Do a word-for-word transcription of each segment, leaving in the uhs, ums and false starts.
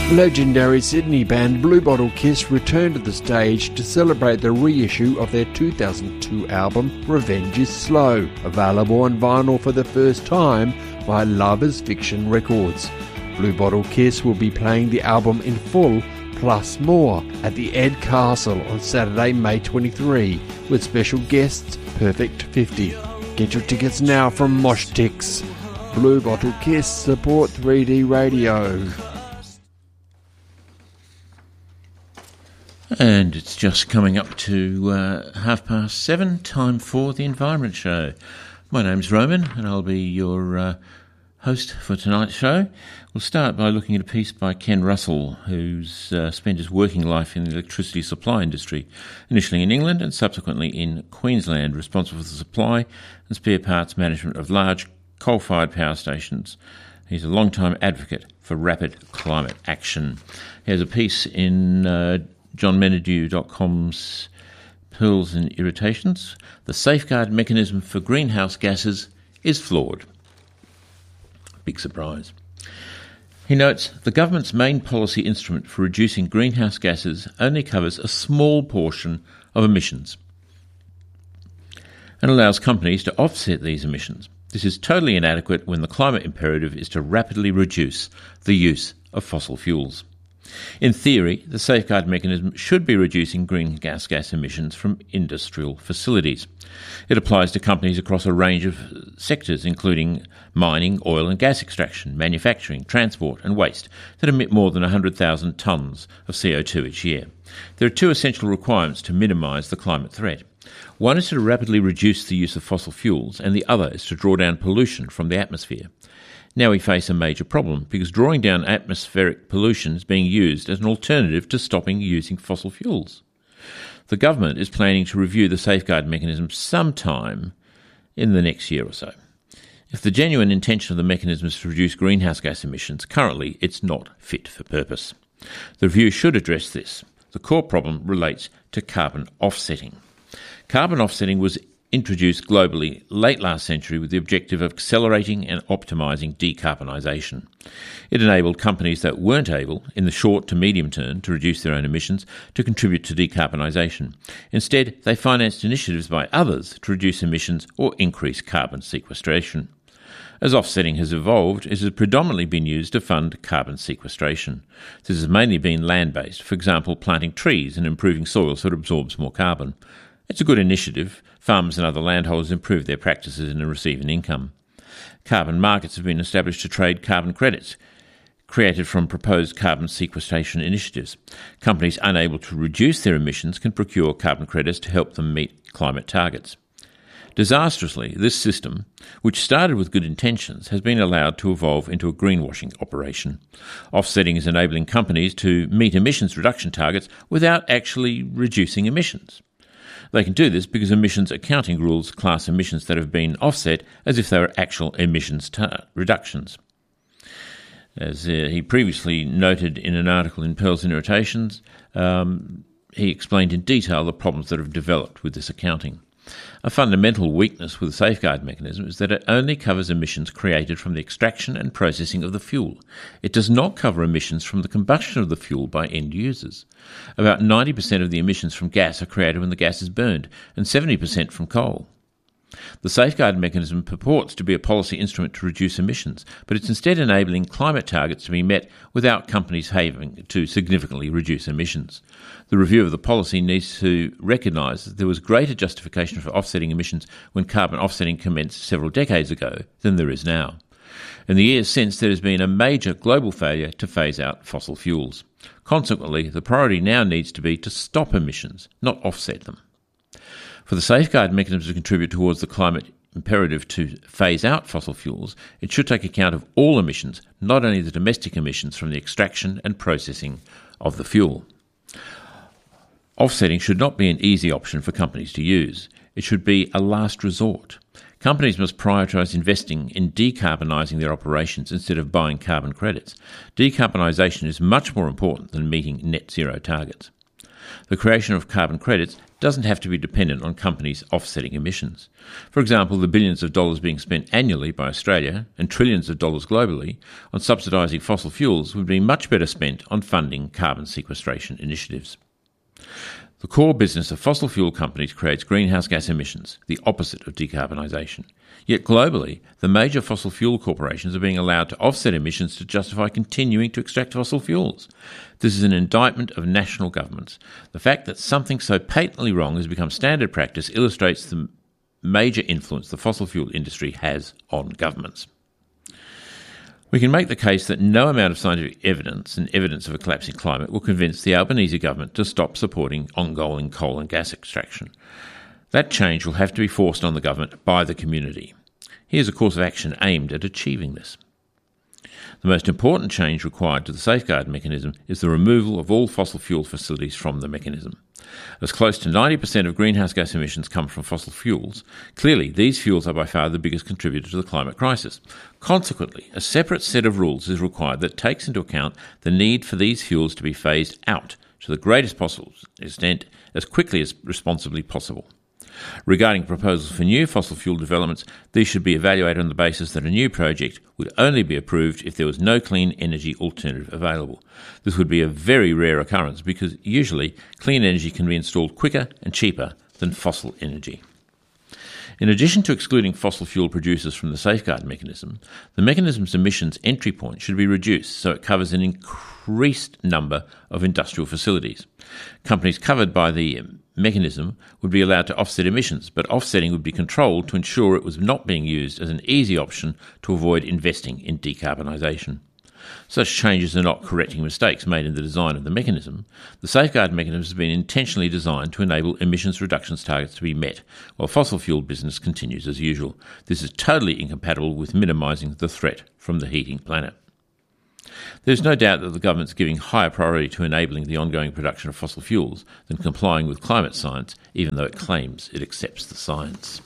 Legendary Sydney band Blue Bottle Kiss returned to the stage to celebrate the reissue of their two thousand two album Revenge is Slow, available on vinyl for the first time via Love is Fiction Records. Blue Bottle Kiss will be playing the album in full plus more at the Ed Castle on Saturday, May twenty-third, with special guests Perfect fifty. Get your tickets now from Moshtix. Blue Bottle Kiss support three D radio. And it's just coming up to uh, half past seven, time for the Environment Show. My name's Roman, and I'll be your uh, host for tonight's show. We'll start by looking at a piece by Ken Russell, who's uh, spent his working life in the electricity supply industry, initially in England and subsequently in Queensland, responsible for the supply and spare parts management of large coal-fired power stations. He's a long-time advocate for rapid climate action. He has a piece in Uh, john menadue dot com's Pearls and Irritations. The safeguard mechanism for greenhouse gases is flawed. Big surprise. He notes the government's main policy instrument for reducing greenhouse gases only covers a small portion of emissions and allows companies to offset these emissions. This is totally inadequate when the climate imperative is to rapidly reduce the use of fossil fuels. In theory, the safeguard mechanism should be reducing greenhouse gas emissions from industrial facilities. It applies to companies across a range of sectors, including mining, oil and gas extraction, manufacturing, transport and waste, that emit more than one hundred thousand tonnes of C O two each year. There are two essential requirements to minimise the climate threat. One is to rapidly reduce the use of fossil fuels, and the other is to draw down pollution from the atmosphere. Now we face a major problem because drawing down atmospheric pollution is being used as an alternative to stopping using fossil fuels. The government is planning to review the safeguard mechanism sometime in the next year or so. If the genuine intention of the mechanism is to reduce greenhouse gas emissions, currently it's not fit for purpose. The review should address this. The core problem relates to carbon offsetting. Carbon offsetting was introduced globally late last century with the objective of accelerating and optimising decarbonisation. It enabled companies that weren't able, in the short to medium term, to reduce their own emissions to contribute to decarbonisation. Instead, they financed initiatives by others to reduce emissions or increase carbon sequestration. As offsetting has evolved, it has predominantly been used to fund carbon sequestration. This has mainly been land-based, for example, planting trees and improving soil so it absorbs more carbon. It's a good initiative. Farmers and other landholders improve their practices and receive an income. Carbon markets have been established to trade carbon credits created from proposed carbon sequestration initiatives. Companies unable to reduce their emissions can procure carbon credits to help them meet climate targets. Disastrously, this system, which started with good intentions, has been allowed to evolve into a greenwashing operation. Offsetting is enabling companies to meet emissions reduction targets without actually reducing emissions. They can do this because emissions accounting rules class emissions that have been offset as if they were actual emissions tar- reductions. As uh, he previously noted in an article in Pearls and Irritations, um, he explained in detail the problems that have developed with this accounting. A fundamental weakness with the safeguard mechanism is that it only covers emissions created from the extraction and processing of the fuel. It does not cover emissions from the combustion of the fuel by end users. About ninety percent of the emissions from gas are created when the gas is burned, and seventy percent from coal. The safeguard mechanism purports to be a policy instrument to reduce emissions, but it's instead enabling climate targets to be met without companies having to significantly reduce emissions. The review of the policy needs to recognise that there was greater justification for offsetting emissions when carbon offsetting commenced several decades ago than there is now. In the years since, there has been a major global failure to phase out fossil fuels. Consequently, the priority now needs to be to stop emissions, not offset them. For the safeguard mechanism to contribute towards the climate imperative to phase out fossil fuels, it should take account of all emissions, not only the domestic emissions from the extraction and processing of the fuel. Offsetting should not be an easy option for companies to use. It should be a last resort. Companies must prioritise investing in decarbonising their operations instead of buying carbon credits. Decarbonisation is much more important than meeting net zero targets. The creation of carbon credits doesn't have to be dependent on companies offsetting emissions. For example, the billions of dollars being spent annually by Australia and trillions of dollars globally on subsidising fossil fuels would be much better spent on funding carbon sequestration initiatives. The core business of fossil fuel companies creates greenhouse gas emissions, the opposite of decarbonisation. Yet globally, the major fossil fuel corporations are being allowed to offset emissions to justify continuing to extract fossil fuels. This is an indictment of national governments. The fact that something so patently wrong has become standard practice illustrates the major influence the fossil fuel industry has on governments. We can make the case that no amount of scientific evidence and evidence of a collapsing climate will convince the Albanese government to stop supporting ongoing coal and gas extraction. That change will have to be forced on the government by the community. Here's a course of action aimed at achieving this. The most important change required to the safeguard mechanism is the removal of all fossil fuel facilities from the mechanism. As close to ninety percent of greenhouse gas emissions come from fossil fuels, clearly these fuels are by far the biggest contributor to the climate crisis. Consequently, a separate set of rules is required that takes into account the need for these fuels to be phased out to the greatest possible extent as quickly as responsibly possible. Regarding proposals for new fossil fuel developments, these should be evaluated on the basis that a new project would only be approved if there was no clean energy alternative available. This would be a very rare occurrence because usually clean energy can be installed quicker and cheaper than fossil energy. In addition to excluding fossil fuel producers from the safeguard mechanism, the mechanism's emissions entry point should be reduced so it covers an increased number of industrial facilities. Companies covered by the mechanism would be allowed to offset emissions, but offsetting would be controlled to ensure it was not being used as an easy option to avoid investing in decarbonisation. Such changes are not correcting mistakes made in the design of the mechanism. The safeguard mechanism has been intentionally designed to enable emissions reductions targets to be met, while fossil fuel business continues as usual. This is totally incompatible with minimising the threat from the heating planet. There's no doubt that the government is giving higher priority to enabling the ongoing production of fossil fuels than complying with climate science, even though it claims it accepts the science.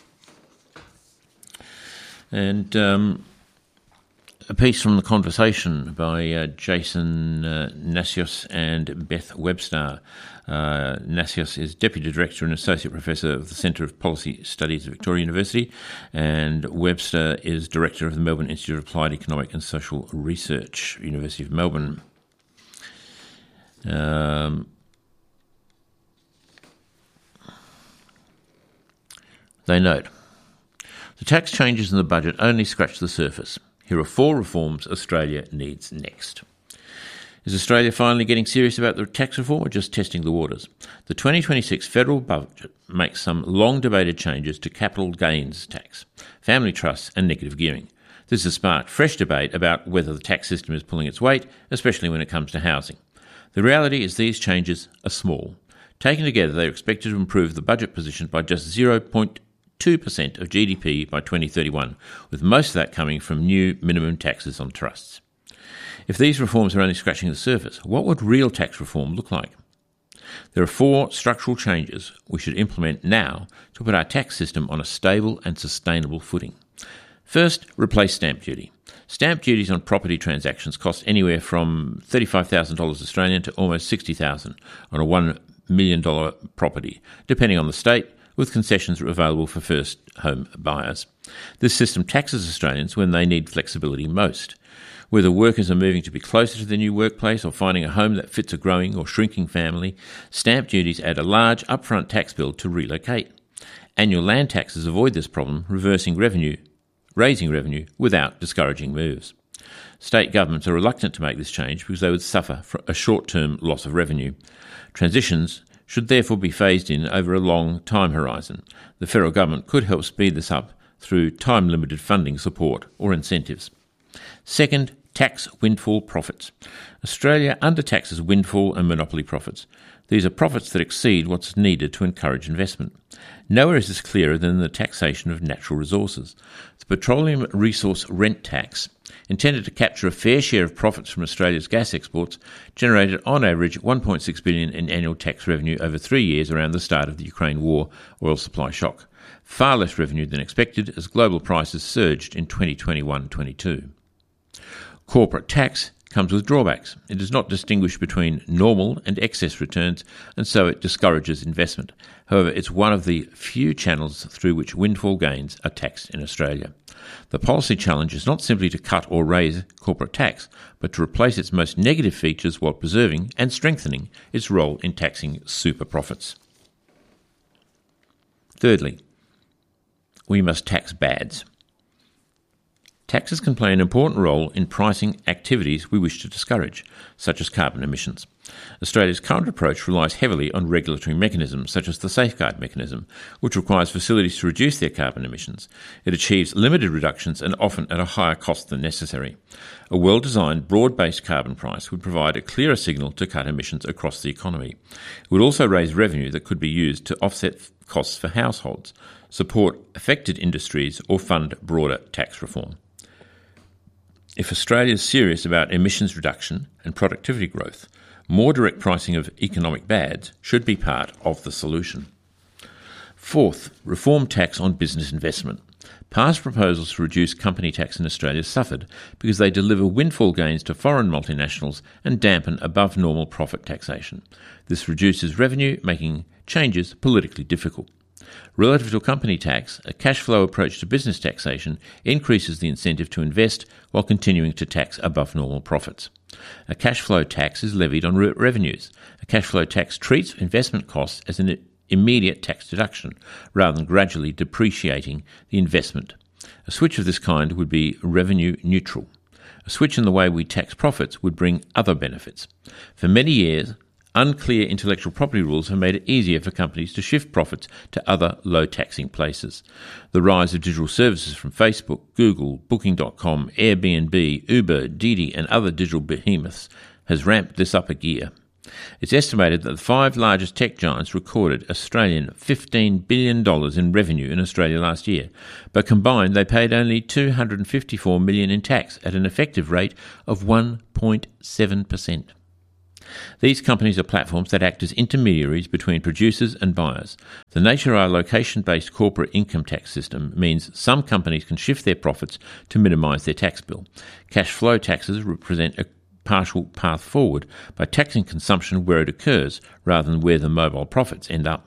And um, a piece from The Conversation by uh, Jason uh, Nasios and Beth Webster. Uh, Nasios is Deputy Director and Associate Professor of the Centre of Policy Studies at Victoria University, and Webster is Director of the Melbourne Institute of Applied Economic and Social Research, University of Melbourne. Um, they note, the tax changes in the budget only scratch the surface. Here are four reforms Australia needs next. Is Australia finally getting serious about the tax reform or just testing the waters? The twenty twenty-six federal budget makes some long-debated changes to capital gains tax, family trusts and negative gearing. This has sparked fresh debate about whether the tax system is pulling its weight, especially when it comes to housing. The reality is these changes are small. Taken together, they are expected to improve the budget position by just zero point two percent of G D P by twenty thirty-one, with most of that coming from new minimum taxes on trusts. If these reforms are only scratching the surface, what would real tax reform look like? There are four structural changes we should implement now to put our tax system on a stable and sustainable footing. First, replace stamp duty. Stamp duties on property transactions cost anywhere from thirty-five thousand dollars Australian to almost sixty thousand dollars on a one million dollars property, depending on the state, with concessions available for first home buyers. This system taxes Australians when they need flexibility most. Whether workers are moving to be closer to their new workplace or finding a home that fits a growing or shrinking family, stamp duties add a large upfront tax bill to relocate. Annual land taxes avoid this problem, reversing revenue, raising revenue without discouraging moves. State governments are reluctant to make this change because they would suffer from a short-term loss of revenue. Transitions should therefore be phased in over a long time horizon. The federal government could help speed this up through time-limited funding support or incentives. Second, tax windfall profits. Australia undertaxes windfall and monopoly profits. These are profits that exceed what's needed to encourage investment. Nowhere is this clearer than the taxation of natural resources. The Petroleum Resource Rent Tax, intended to capture a fair share of profits from Australia's gas exports, generated on average one point six billion dollars in annual tax revenue over three years around the start of the Ukraine war oil supply shock. Far less revenue than expected as global prices surged in twenty twenty-one twenty-two. Corporate tax comes with drawbacks. It does not distinguish between normal and excess returns, and so it discourages investment. However, it's one of the few channels through which windfall gains are taxed in Australia. The policy challenge is not simply to cut or raise corporate tax, but to replace its most negative features while preserving and strengthening its role in taxing super profits. Thirdly, we must tax bads. Taxes can play an important role in pricing activities we wish to discourage, such as carbon emissions. Australia's current approach relies heavily on regulatory mechanisms such as the Safeguard Mechanism, which requires facilities to reduce their carbon emissions. It achieves limited reductions and often at a higher cost than necessary. A well-designed, broad-based carbon price would provide a clearer signal to cut emissions across the economy. It would also raise revenue that could be used to offset costs for households, support affected industries, or fund broader tax reform. If Australia is serious about emissions reduction and productivity growth, more direct pricing of economic bads should be part of the solution. Fourth, reform tax on business investment. Past proposals to reduce company tax in Australia suffered because they deliver windfall gains to foreign multinationals and dampen above normal profit taxation. This reduces revenue, making changes politically difficult. Relative to company tax, a cash flow approach to business taxation increases the incentive to invest while continuing to tax above normal profits. A cash flow tax is levied on re- revenues. A cash flow tax treats investment costs as an immediate tax deduction rather than gradually depreciating the investment. A switch of this kind would be revenue neutral. A switch in the way we tax profits would bring other benefits. For many years, unclear intellectual property rules have made it easier for companies to shift profits to other low-taxing places. The rise of digital services from Facebook, Google, Booking dot com, Airbnb, Uber, Didi and other digital behemoths has ramped this up a gear. It's estimated that the five largest tech giants recorded Australian fifteen billion dollars in revenue in Australia last year, but combined they paid only two hundred fifty-four million dollars in tax at an effective rate of one point seven percent. These companies are platforms that act as intermediaries between producers and buyers. The nature of our location-based corporate income tax system means some companies can shift their profits to minimise their tax bill. Cash flow taxes represent a partial path forward by taxing consumption where it occurs rather than where the mobile profits end up.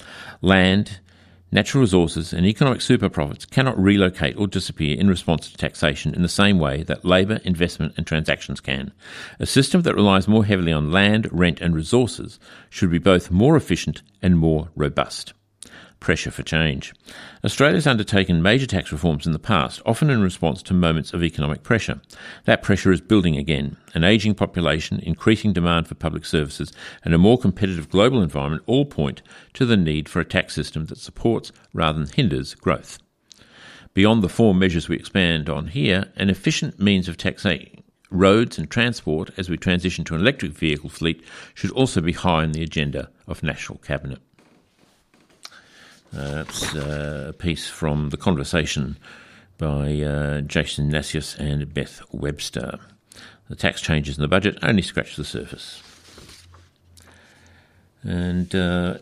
Land, natural resources and economic super profits cannot relocate or disappear in response to taxation in the same way that labour, investment and transactions can. A system that relies more heavily on land, rent and resources should be both more efficient and more robust. Pressure for change. Australia has undertaken major tax reforms in the past, often in response to moments of economic pressure. That pressure is building again. An ageing population, increasing demand for public services and a more competitive global environment all point to the need for a tax system that supports rather than hinders growth. Beyond the four measures we expand on here, an efficient means of taxing roads and transport as we transition to an electric vehicle fleet should also be high on the agenda of National Cabinet. Uh, that's uh, a piece from The Conversation by uh, Jason Nasius and Beth Webster. The tax changes in the budget only scratch the surface. And uh,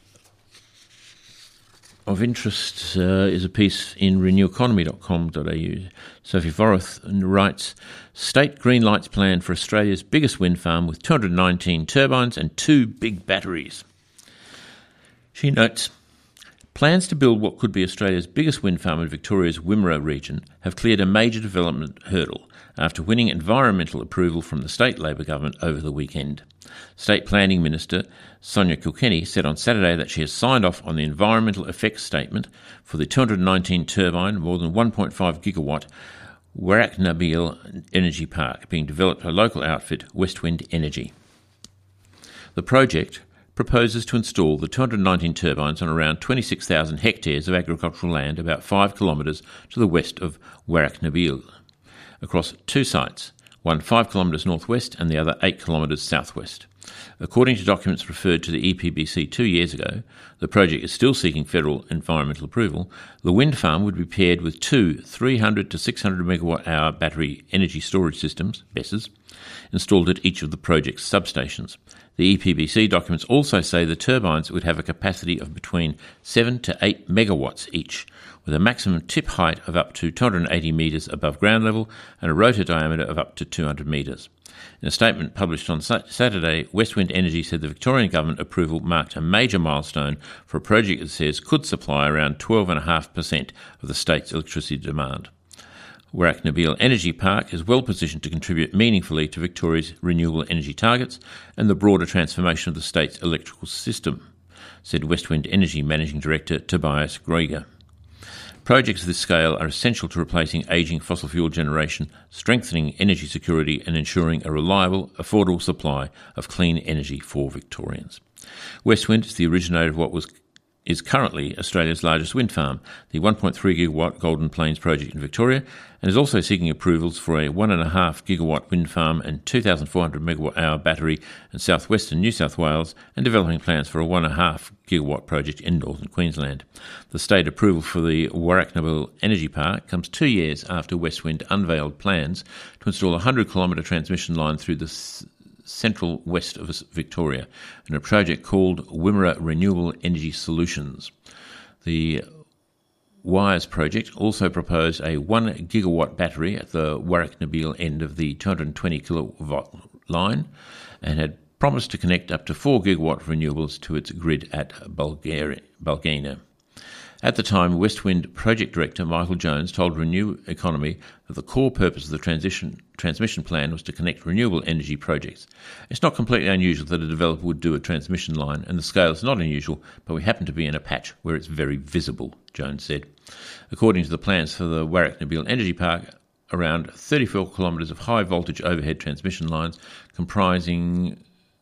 of interest uh, is a piece in renew economy dot com dot a u. Sophie Vorath writes, State green lights plan for Australia's biggest wind farm with two hundred nineteen turbines and two big batteries. She notes, plans to build what could be Australia's biggest wind farm in Victoria's Wimmera region have cleared a major development hurdle after winning environmental approval from the state Labor government over the weekend. State Planning Minister Sonia Kilkenny said on Saturday that she has signed off on the environmental effects statement for the two hundred nineteen turbine, more than one point five gigawatt Warrak Nabil Energy Park being developed by local outfit Westwind Energy. The project proposes to install the two hundred nineteen turbines on around twenty-six thousand hectares of agricultural land about five kilometres to the west of Warrak Nabil, across two sites, one five kilometres northwest and the other eight kilometres southwest. According to documents referred to the E P B C two years ago, the project is still seeking federal environmental approval. The wind farm would be paired with two three hundred to six hundred megawatt hour battery energy storage systems, B E Ss, installed at each of the project's substations. The E P B C documents also say the turbines would have a capacity of between seven to eight megawatts each, with a maximum tip height of up to two hundred eighty metres above ground level and a rotor diameter of up to two hundred metres. In a statement published on Saturday, Westwind Energy said the Victorian Government approval marked a major milestone for a project it says could supply around twelve point five percent of the state's electricity demand. Warraknabeal Energy Park is well positioned to contribute meaningfully to Victoria's renewable energy targets and the broader transformation of the state's electrical system, said Westwind Energy Managing Director Tobias Grieger. Projects of this scale are essential to replacing ageing fossil fuel generation, strengthening energy security and ensuring a reliable, affordable supply of clean energy for Victorians. Westwind is the originator of what was is currently Australia's largest wind farm, the one point three gigawatt Golden Plains project in Victoria, and is also seeking approvals for a one point five gigawatt wind farm and two thousand four hundred megawatt hour battery in southwestern New South Wales, and developing plans for a one point five gigawatt project in northern Queensland. The state approval for the Warraknabeal Energy Park comes two years after Westwind unveiled plans to install a one hundred kilometre transmission line through the s- central west of Victoria in a project called Wimmera Renewable Energy Solutions. The WIRES project also proposed a one gigawatt battery at the Warraknabeal end of the two hundred twenty kilowatt line and had promised to connect up to four gigawatt renewables to its grid at Bulgaria, Bulgana. At the time, Westwind Project Director Michael Jones told Renew Economy that the core purpose of the transition transmission plan was to connect renewable energy projects. It's not completely unusual that a developer would do a transmission line, and the scale is not unusual, but we happen to be in a patch where it's very visible, Jones said. According to the plans for the Warraknabeal Energy Park, around thirty-four kilometres of high-voltage overhead transmission lines comprising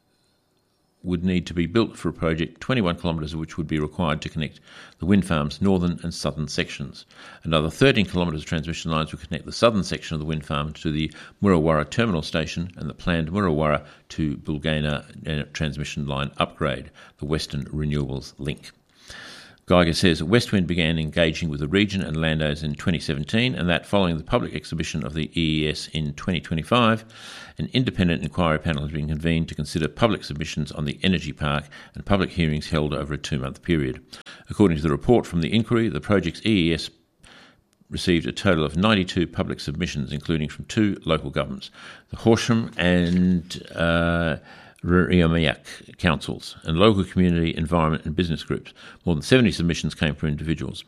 would need to be built for a project, twenty-one kilometres of which would be required to connect the wind farm's northern and southern sections. Another thirteen kilometres of transmission lines would connect the southern section of the wind farm to the Murrawarra terminal station and the planned Murrawarra to Bulgana transmission line upgrade, the Western Renewables Link. Geiger says Westwind began engaging with the region and landowners in twenty seventeen, and that following the public exhibition of the E E S in twenty twenty-five, an independent inquiry panel has been convened to consider public submissions on the energy park and public hearings held over a two-month period. According to the report from the inquiry, the project's E E S received a total of ninety-two public submissions, including from two local governments, the Horsham and uh, Riamiak councils, and local community, environment and business groups. More than seventy submissions came from individuals.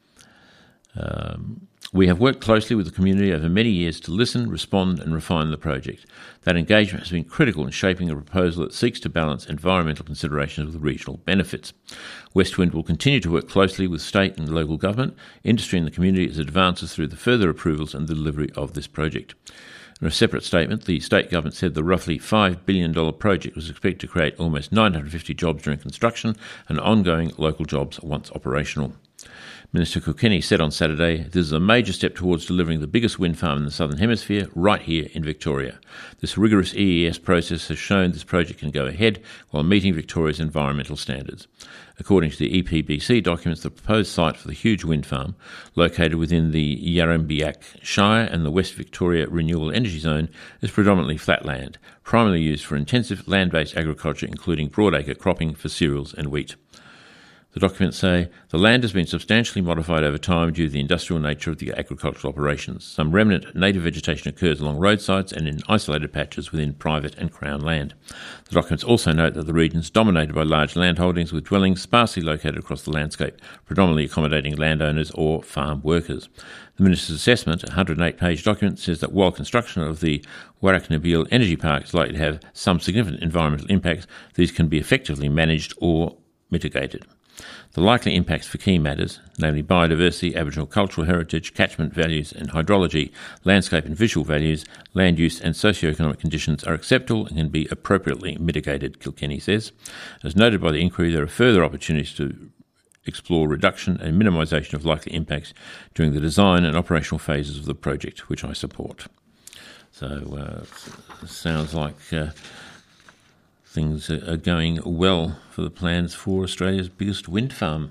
Um, we have worked closely with the community over many years to listen, respond and refine the project. That engagement has been critical in shaping a proposal that seeks to balance environmental considerations with regional benefits. Westwind will continue to work closely with state and local government, industry and the community as it advances through the further approvals and the delivery of this project. In a separate statement, the state government said the roughly five billion dollars project was expected to create almost nine hundred fifty jobs during construction and ongoing local jobs once operational. Minister Kilkenny said on Saturday, "This is a major step towards delivering the biggest wind farm in the Southern Hemisphere right here in Victoria. This rigorous E E S process has shown this project can go ahead while meeting Victoria's environmental standards." According to the E P B C documents, the proposed site for the huge wind farm, located within the Yarrambiak Shire and the West Victoria Renewable Energy Zone, is predominantly flat land, primarily used for intensive land-based agriculture including broadacre cropping for cereals and wheat. The documents say the land has been substantially modified over time due to the industrial nature of the agricultural operations. Some remnant native vegetation occurs along roadsides and in isolated patches within private and Crown land. The documents also note that the region is dominated by large landholdings with dwellings sparsely located across the landscape, predominantly accommodating landowners or farm workers. The Minister's assessment, a one hundred eight page document, says that while construction of the Warraknabeal Energy Park is likely to have some significant environmental impacts, these can be effectively managed or mitigated. The likely impacts for key matters, namely biodiversity, Aboriginal cultural heritage, catchment values and hydrology, landscape and visual values, land use and socio-economic conditions are acceptable and can be appropriately mitigated, Kilkenny says. As noted by the inquiry, there are further opportunities to explore reduction and minimisation of likely impacts during the design and operational phases of the project, which I support. So, uh, sounds like Uh, Things are going well for the plans for Australia's biggest wind farm.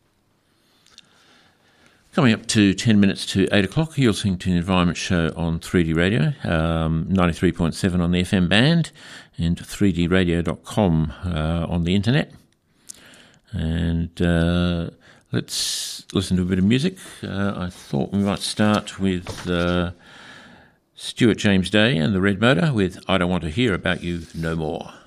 Coming up to ten minutes to eight o'clock, you're listening to an Environment Show on three D Radio, um, ninety-three point seven on the F M band and three d radio dot com uh, on the internet. And uh, let's listen to a bit of music. Uh, I thought we might start with uh, Stuart James Day and the Red Motor with I Don't Want to Hear About You No More.